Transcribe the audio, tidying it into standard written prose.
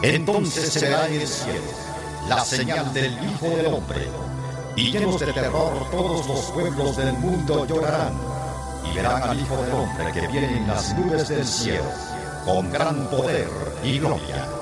Entonces se verá en el cielo la señal del Hijo del Hombre, y llenos de terror todos los pueblos del mundo llorarán, y verán al Hijo del Hombre que viene en las nubes del cielo, con gran poder y gloria.